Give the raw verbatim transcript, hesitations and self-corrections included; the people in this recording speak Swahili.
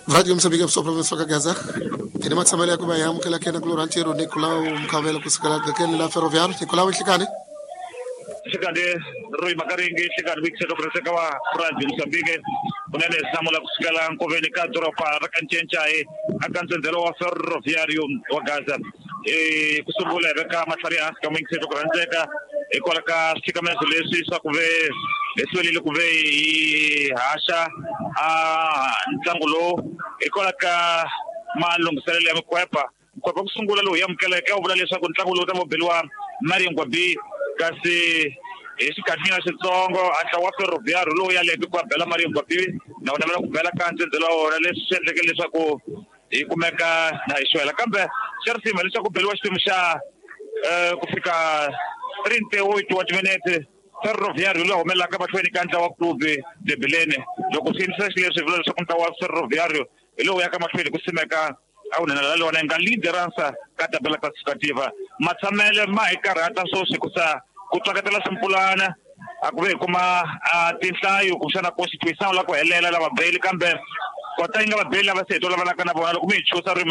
Radio Msabika Sopra Soka Gaza. Kini matsamali yako ba yamu kala kena Gloranti ro Nicolau mkavela kusikala kene la ferroviario Nicolau Chikani. Chikani Rui Makaringi Chikani Wixeto Presekawa Radio Msabike. Unene samula kusikala nkoveni kadro pa rakanchenshae akansendelo wa ferroviario wa Gaza. E kusubule beka masaria kama Wixeto Preseka e kolaka chikameza lesi sakuve esweli lokuve i hasha a ntangulo e kolaka malung salele mkwepa kwa kusungula lo yamkela ka ubula lesa ku ntangulo tamo belwa mari ngwabi kasi esikadina sitsongo ata wa ferroviario lo ya le kwa bela mari ngwabi na wana ku bela kanje ndelo ora lesa lesa ku ikumeka na ishwela kambe sharti malisa ku belwa shimsha kufika thirty eight minutes ferroviario lo mela ka batweni kanja wa club de Belene loko sinisa sile sevelo sokunta wa ferroviario lo ya kama twele kusimeka au na lalo na nga lideransa kata bela classificativa matsamele ma ikarata so sikusa kutsakatela simpulana akube kuma tinhlayo kusana constitution la ko helela la babeli kambe kota inga babeli abasetho la bana kana bona kumichusa